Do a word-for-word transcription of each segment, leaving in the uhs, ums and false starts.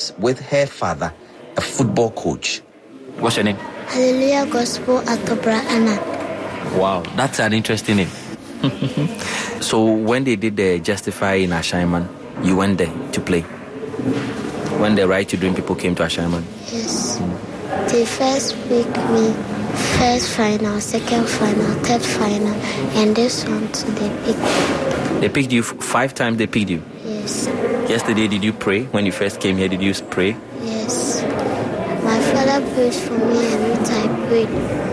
lives with her father, a football coach. What's your name? Hallelujah Gospel Atobra Anna. Wow, that's an interesting name. So when they did the Justify in Ashaiman, you went there to play? When the Right to Dream people came to Ashaiman? Yes. Mm. They first picked me, first final, second final, third final, and this one too, they picked. They picked you f- five times, they picked you? Yes. Yesterday, did you pray? When you first came here, did you pray? Yes. My father prayed for me, and which I prayed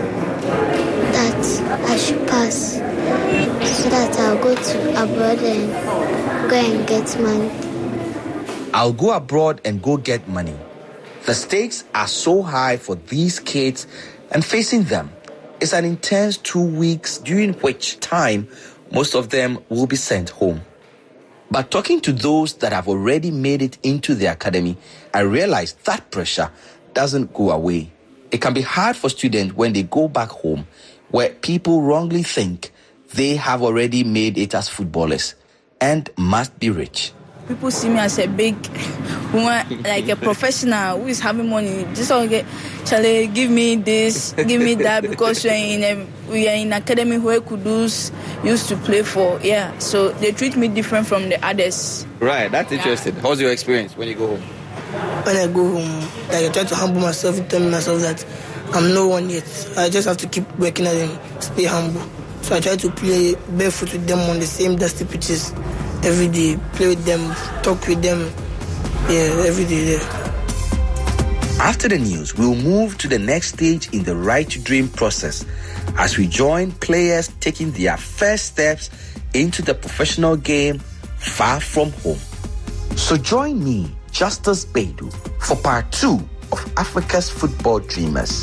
that I should pass, so that I'll go to abroad and go and get money. I'll go abroad and go get money. The stakes are so high for these kids, and facing them is an intense two weeks during which time most of them will be sent home. But talking to those that have already made it into the academy, I realized that pressure doesn't go away. It can be hard for students when they go back home, where people wrongly think they have already made it as footballers and must be rich. People see me as a big woman, like a professional who is having money. Just all get, Charlie, give me this, give me that, because we are in a we are in academy where Kudus used to play for. Yeah, so they treat me different from the others. Right, that's interesting. Yeah. How's your experience when you go home? When I go home, like I try to humble myself and tell myself that I'm no one yet. I just have to keep working at them, stay humble. So I try to play barefoot with them on the same dusty pitches every day, play with them, talk with them, yeah, every day. Yeah. After the news, we'll move to the next stage in the Right to Dream process as we join players taking their first steps into the professional game far from home. So join me, Justice Beidou, for part two of Africa's Football Dreamers.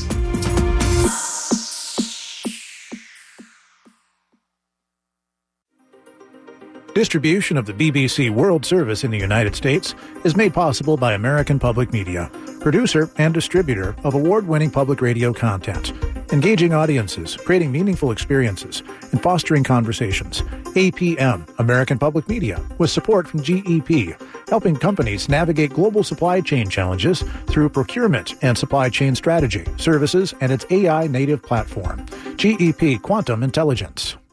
Distribution of the B B C World Service in the United States is made possible by American Public Media, producer and distributor of award-winning public radio content, engaging audiences, creating meaningful experiences, and fostering conversations. A P M, American Public Media, with support from G E P, helping companies navigate global supply chain challenges through procurement and supply chain strategy, services, and its A I native platform. G E P Quantum Intelligence.